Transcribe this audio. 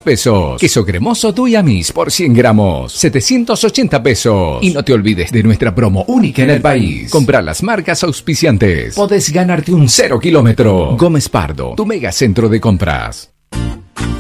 pesos. Queso cremoso Duyamis por 100 gramos, 780 pesos. Y no te olvides de nuestra promo única en el país. Comprar las marcas auspiciantes. Podés ganarte un 0 kilómetro. Gómez Pardo, tu mega centro de compras.